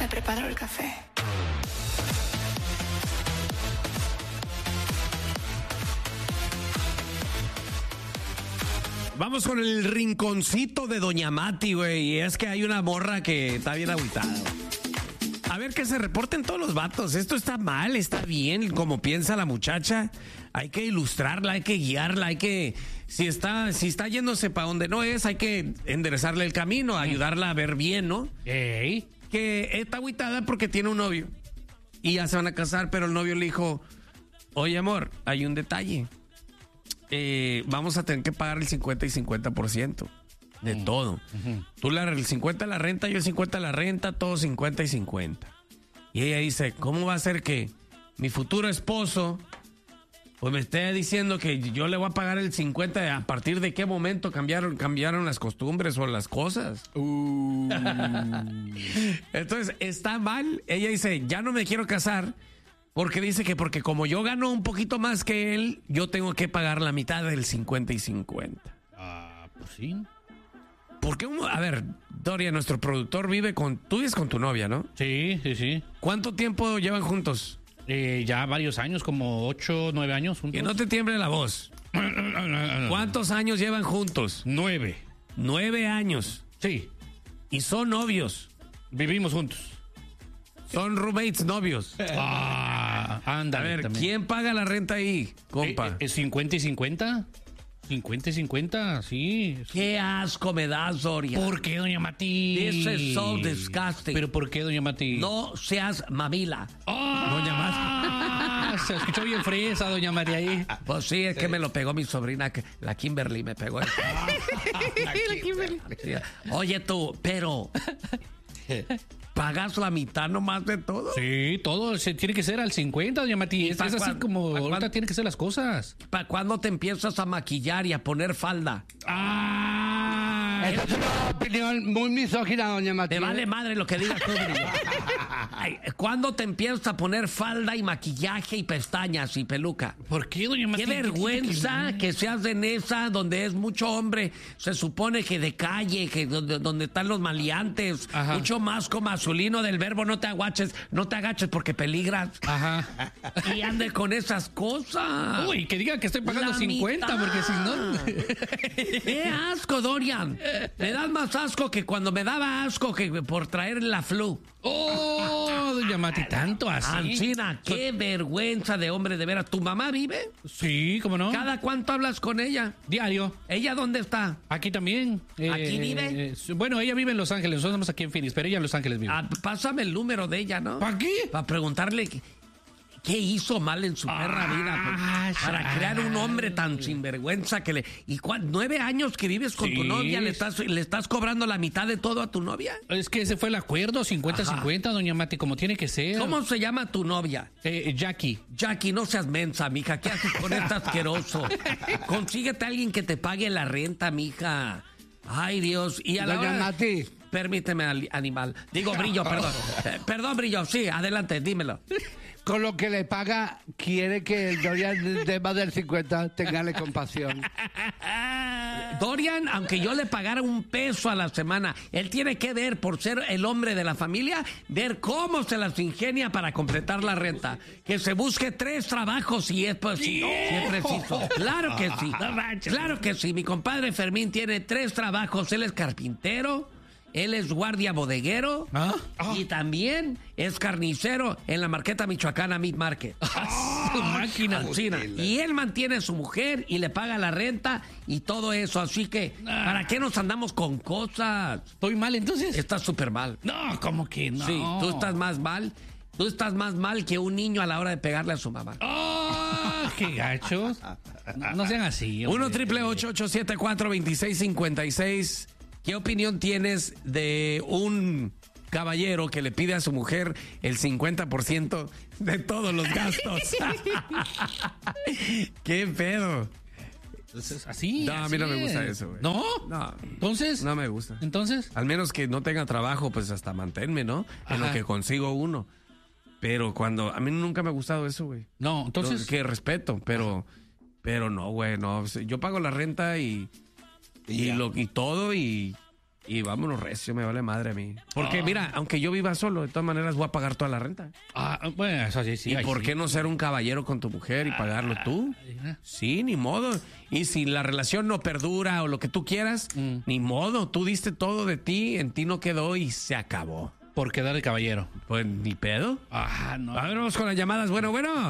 Me preparo el café. Vamos con el rinconcito de Doña Mati, güey. Y es que hay una morra que está bien agüitada. A ver, que se reporten todos los vatos. Esto está mal, está bien, como piensa la muchacha. Hay que ilustrarla, hay que guiarla, hay que... Si está yéndose para donde no es, hay que enderezarle el camino, ayudarla a ver bien, ¿no? Ey. Que está agüitada porque tiene un novio. Y ya se van a casar, pero el novio le dijo, oye, amor, hay un detalle. Vamos a tener que pagar el 50 y 50% de todo. Tú el 50 la renta, yo el 50 la renta, todo 50 y 50. Y ella dice, ¿cómo va a ser que mi futuro esposo pues me esté diciendo que yo le voy a pagar el 50? ¿A partir de qué momento cambiaron las costumbres o las cosas? Entonces, está mal. Ella dice, ya no me quiero casar. Porque dice que porque como yo gano un poquito más que él, yo tengo que pagar la mitad del 50 y 50. Pues sí. ¿Por qué? A ver, Doria, nuestro productor tú vives con tu novia, ¿no? Sí. ¿Cuánto tiempo llevan juntos? Ya varios años, como 8, 9 años juntos. Que no te tiemble la voz. ¿Cuántos años llevan juntos? 9. 9 años. Sí. Y son novios. Vivimos juntos. Son roommates novios. Ándale. A ver, también. ¿quién paga la renta ahí, compa? 50 y 50. 50 y 50, sí. Qué asco me das, Doria. ¿Por qué, doña Mati? This is so disgusting. ¿Pero por qué, doña Mati? No seas mamila. Doña Mati. Se escuchó bien fresa, doña María ahí. Pues sí, es que me lo pegó mi sobrina, la Kimberly me pegó eso. La Kimberly. Sí. Oye tú, pero... ¿pagas la mitad nomás de todo? Sí, todo se tiene que ser al 50, doña Mati. Es así como ahorita tienen que ser las cosas. ¿Para cuándo te empiezas a maquillar y a poner falda? Esa es una opinión muy misógina, doña Mati. Te vale madre lo que digas tú, Brillo. Ay, ¿cuándo te empiezas a poner falda y maquillaje y pestañas y peluca? ¿Por qué, doña Mati? Qué vergüenza que seas de esa donde es mucho hombre. Se supone que de calle, que donde están los maleantes. Ajá. Mucho masco masculino del verbo no te agaches porque peligras. Ajá. Y ande con esas cosas. Uy, que diga que estoy pagando La 50, mitad. porque si no... ¡Qué asco, Dorian! Me das más asco que cuando me daba asco que por traer la flu. ¡Oh, doña Mati! ¿Tanto así? Ancina, qué vergüenza de hombre, de veras. ¿Tu mamá vive? Sí, ¿cómo no? ¿Cada cuánto hablas con ella? Diario. ¿Ella dónde está? Aquí también. ¿Aquí vive? Bueno, ella vive en Los Ángeles. Nosotros estamos aquí en Phoenix, pero ella en Los Ángeles vive. Pásame el número de ella, ¿no? ¿Para qué? Para preguntarle qué hizo mal en su perra vida. Para crear un hombre tan sinvergüenza que le... ¿Y 9 años que vives con tu novia? ¿Le estás cobrando la mitad de todo a tu novia? Es que ese fue el acuerdo, 50-50, doña Mati, como tiene que ser. ¿Cómo se llama tu novia? Jackie. Jackie, no seas mensa, mija. ¿Qué haces con este asqueroso? Consíguete a alguien que te pague la renta, mija. Ay, Dios. Y a la Doña hora... Mati. Permíteme, animal. Digo, Brillo, perdón. Perdón, Brillo, sí, adelante, dímelo. Con lo que le paga, quiere que el Dorian de más del 50 tengale compasión. Dorian, aunque yo le pagara $1 a la semana, él tiene que ver, por ser el hombre de la familia, ver cómo se las ingenia para completar la renta. Que se busque 3 trabajos si es preciso. Claro que sí. Claro que sí. Mi compadre Fermín tiene 3 trabajos. Él es carpintero. Él es guardia bodeguero y también es carnicero en la Marqueta Michoacana Meat Market. Máquina. Y él mantiene a su mujer y le paga la renta y todo eso. Así que, ¿para qué nos andamos con cosas? ¿Estoy mal entonces? Estás súper mal. No, ¿cómo que no? Sí, tú estás más mal. Tú estás más mal que un niño a la hora de pegarle a su mamá. ¡Oh! ¡Qué gachos! No sean así. 1-888-874-2656. ¿Qué opinión tienes de un caballero que le pide a su mujer el 50% de todos los gastos? ¿Qué pedo? Entonces, así. No, a mí no me gusta eso, güey. ¿No? No. ¿Entonces? No me gusta. ¿Entonces? Al menos que no tenga trabajo, pues hasta manténme, ¿no? En lo que consigo uno. Pero cuando... A mí nunca me ha gustado eso, güey. No, entonces... Que respeto, pero no, güey, no. Yo pago la renta y todo y Y vámonos recio, me vale madre a mí. Porque mira, aunque yo viva solo, de todas maneras voy a pagar toda la renta. Bueno, eso sí. ¿Y por qué no ser un caballero con tu mujer y pagarlo tú? Sí, ni modo. Y si la relación no perdura o lo que tú quieras, ni modo. Tú diste todo de ti, en ti no quedó y se acabó. Por quedar el caballero. Pues ni pedo. No. A ver, vamos con las llamadas. Bueno.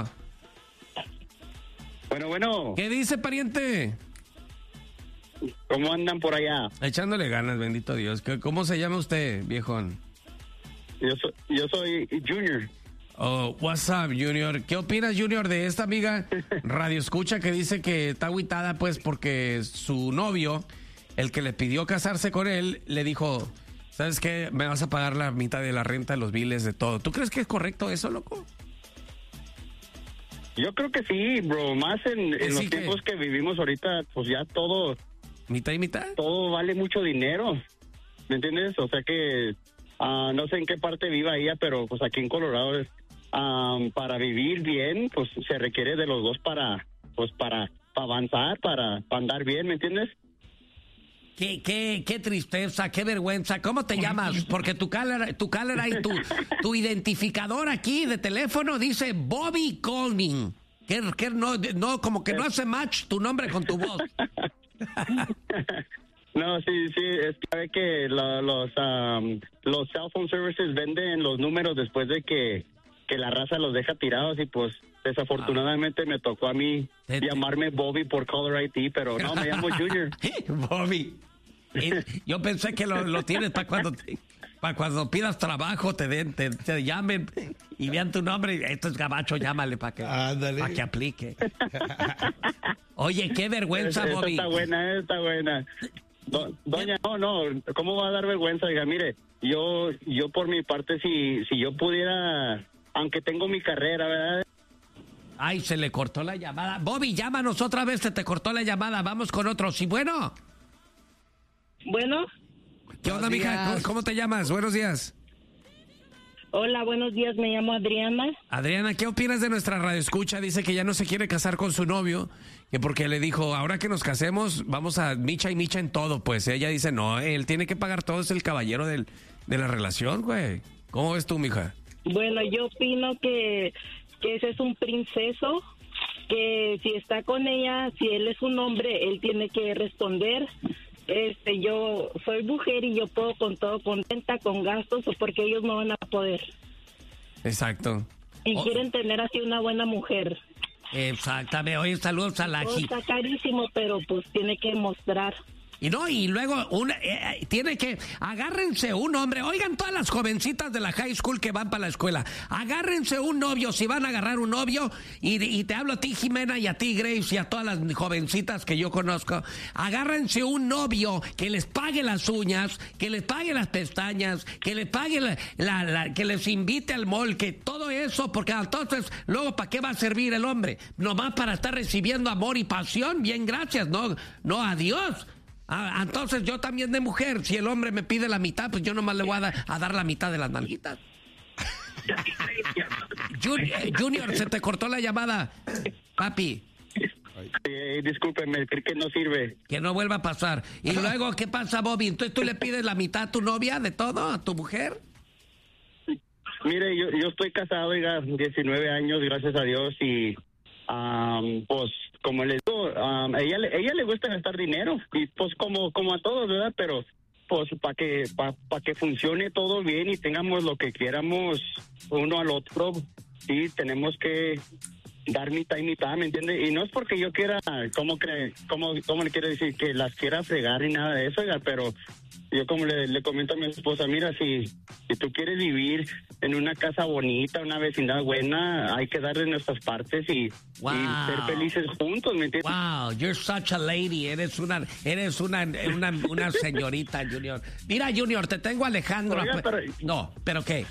Bueno. ¿Qué dice, pariente? ¿Cómo andan por allá? Echándole ganas, bendito Dios. ¿Cómo se llama usted, viejón? Yo soy Junior. Oh, what's up, Junior? ¿Qué opinas, Junior, de esta amiga Radio Escucha que dice que está agüitada, pues, porque su novio, el que le pidió casarse con él, le dijo, ¿sabes qué? Me vas a pagar la mitad de la renta, los biles, de todo. ¿Tú crees que es correcto eso, loco? Yo creo que sí, bro. Más en los tiempos que vivimos ahorita, pues ya todo... ¿Mitad y mitad? Todo vale mucho dinero, ¿me entiendes? O sea que no sé en qué parte viva ella, pero pues aquí en Colorado para vivir bien, pues se requiere de los dos para avanzar, para andar bien, ¿me entiendes? Qué tristeza, qué vergüenza. ¿Cómo te llamas? Porque tu caller y tu identificador aquí de teléfono dice Bobby Colning. Que no, como que no hace match tu nombre con tu voz. No, sí, es que sabe que los cell phone services venden los números después de que la raza los deja tirados y pues desafortunadamente me tocó a mí llamarme Bobby por caller ID, pero no, me llamo Junior. Bobby. Yo pensé que lo tienes para cuando pidas trabajo, te llamen y vean tu nombre. Esto es gabacho, llámale para que aplique. Oye, qué vergüenza, Bobby. Está buena. Doña, no, ¿cómo va a dar vergüenza? Diga, mire, yo por mi parte, si yo pudiera, aunque tengo mi carrera, ¿verdad? Ay, se le cortó la llamada. Bobby, llámanos otra vez, se te cortó la llamada. Vamos con otro. Sí, bueno. Bueno. ¿Qué onda, mija? ¿Cómo te llamas? Buenos días. Hola, buenos días, me llamo Adriana. Adriana, ¿qué opinas de nuestra radioescucha? Dice que ya no se quiere casar con su novio, que porque le dijo, ahora que nos casemos, vamos a micha y micha en todo. Pues ella dice, no, él tiene que pagar todo, es el caballero de la relación, güey. ¿Cómo ves tú, mija? Bueno, yo opino que ese es un princeso, que si está con ella, si él es un hombre, él tiene que responder. Yo soy mujer y yo puedo con todo, contenta, con gastos, porque ellos no van a poder. Exacto. Y quieren tener así una buena mujer. Exactamente. Oye, saludos a la Está carísimo, pero pues tiene que mostrar. Y luego tiene que, agárrense un hombre, oigan todas las jovencitas de la high school que van para la escuela, agárrense un novio, si van a agarrar un novio, y te hablo a ti, Jimena, y a ti, Grace, y a todas las jovencitas que yo conozco, agárrense un novio que les pague las uñas, que les pague las pestañas, que les pague que les invite al mall, que todo eso, porque entonces, luego, ¿para qué va a servir el hombre? Nomás para estar recibiendo amor y pasión, bien, gracias, no, adiós. Entonces yo también de mujer, si el hombre me pide la mitad, pues yo nomás le voy a dar la mitad de las nalguitas. Junior, se te cortó la llamada, papi. Discúlpeme, creo que no sirve. Que no vuelva a pasar. Y luego, ¿qué pasa, Bobby? Entonces tú le pides la mitad a tu novia de todo, a tu mujer. Mire, yo estoy casado, oiga, 19 años, gracias a Dios, y pues como les digo, ella le gusta gastar dinero, y pues como a todos, ¿verdad? Pero pues para que funcione todo bien y tengamos lo que quieramos uno al otro, sí, tenemos que dar mitad y mitad, ¿me entiende? Y no es porque yo quiera, ¿cómo le quiero decir? Que las quiera fregar y nada de eso, oiga, pero yo como le comento a mi esposa, mira, si tú quieres vivir en una casa bonita, una vecindad buena, hay que darle nuestras partes y ser felices juntos, ¿me entiendes? Wow, you're such a lady, eres una señorita, Junior. Mira, Junior, te tengo a Alejandro. Oiga, pero... No, ¿pero qué?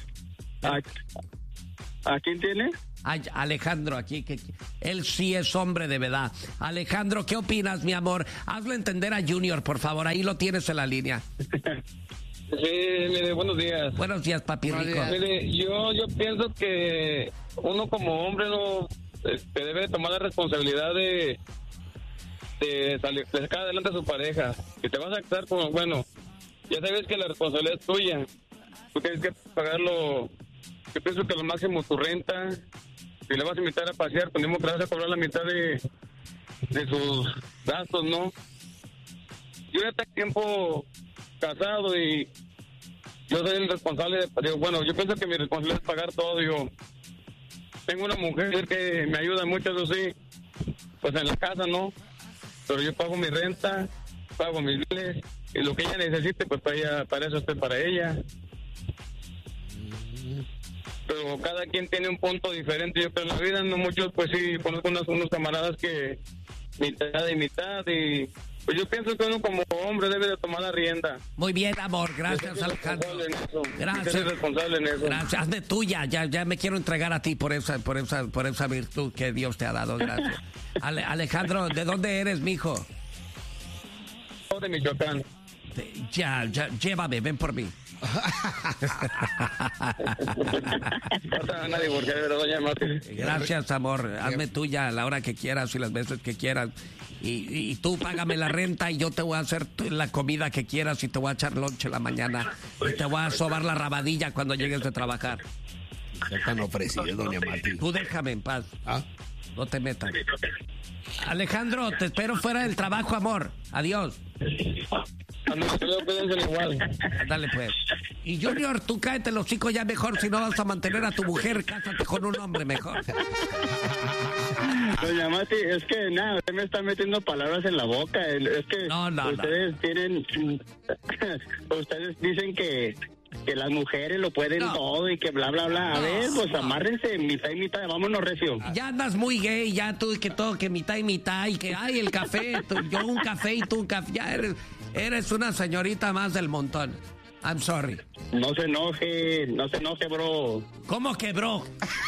¿A quién tiene? Alejandro aquí, que él sí es hombre de verdad. Alejandro, ¿qué opinas, mi amor? Hazlo entender a Junior, por favor, ahí lo tienes en la línea. Sí, mire, buenos días. Buenos días, papi rico. Mire, yo pienso que uno como hombre no debe tomar la responsabilidad de sacar adelante a su pareja. Si te vas a casar con, bueno, ya sabes que la responsabilidad es tuya. Tú tienes que pagarlo. Yo pienso que lo máximo tu renta. Si le vas a invitar a pasear, pues mismo que le vas a cobrar la mitad de sus gastos, ¿no? Yo ya tengo tiempo casado y yo soy el responsable bueno, yo pienso que mi responsabilidad es pagar todo. Yo tengo una mujer que me ayuda mucho, eso sí, pues en la casa, ¿no? Pero yo pago mi renta, pago mis biles y lo que ella necesite, pues para eso estoy para ella. Pero cada quien tiene un punto diferente. Yo creo en la vida, no muchos, pues sí, conozco unos camaradas que mitad y mitad, y pues yo pienso que uno como hombre debe de tomar la rienda. Muy bien, amor, gracias, Alejandro. Gracias. Ser responsable en eso. Gracias, hazme tuya, ya me quiero entregar a ti por esa virtud que Dios te ha dado, gracias. Alejandro, ¿de dónde eres, mijo? De Michoacán. Ya, llévame, ven por mí. Gracias, amor. Hazme tuya a la hora que quieras y las veces que quieras. Y tú págame la renta y yo te voy a hacer la comida que quieras y te voy a echar lonche en la mañana. Y te voy a sobar la rabadilla cuando llegues de trabajar. Ya están ofrecidos, doña Mati. Tú déjame en paz. No te metas. Alejandro, te espero fuera del trabajo, amor. Adiós. Dale pues. Y Junior, tú cáete los chicos ya mejor, si no vas a mantener a tu mujer, cásate con un hombre mejor. Doña Mati, es que nada, usted me está metiendo palabras en la boca. Es que ustedes tienen, ustedes dicen que las mujeres lo pueden todo y que bla, bla, bla. A ver, pues amárrense, mitad y mitad, vámonos recio. Ya andas muy gay, ya tú que todo, que mitad y mitad, y que, ay, el café, yo un café y tú un café. Ya eres una señorita más del montón. I'm sorry. No se enoje, bro. ¿Cómo que, bro?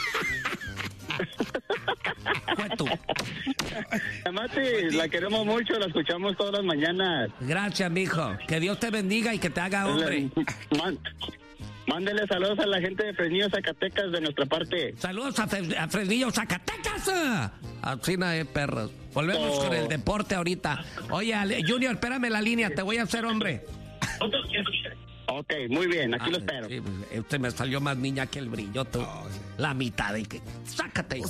Fue tú. Mati, la queremos mucho, la escuchamos todas las mañanas. Gracias, mijo. Que Dios te bendiga y que te haga hombre. Mándele saludos a la gente de Fresnillo, Zacatecas, de nuestra parte. Saludos a Fresnillo, Zacatecas. Así no hay perros. Volvemos con el deporte ahorita. Oye, Junior, espérame la línea, te voy a hacer hombre. Ok, muy bien, aquí lo espero. Sí, me salió más niña que el brillo, tú. La mitad de que... Sácate.